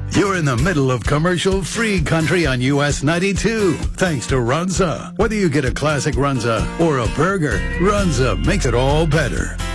You're in the middle of commercial-free country on US 92. Thanks to Runza. Whether you get a classic Runza or a burger, Runza makes it all better.